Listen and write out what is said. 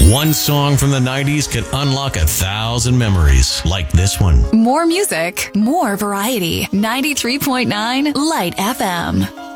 One song from the 90s can unlock 1,000 memories, like this one. More music, more variety. 93.9 Light FM.